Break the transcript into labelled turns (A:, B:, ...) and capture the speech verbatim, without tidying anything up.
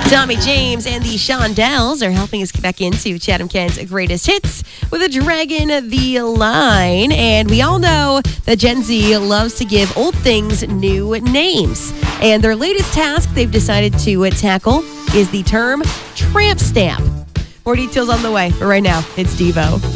A: Tommy James and the Shondells are helping us get back into Chatham Kent's greatest hits with a Dragon the Line. And we all know that Gen Z loves to give old things new names. And their latest task they've decided to tackle is the term tramp stamp. More details on the way, but right now, it's Devo.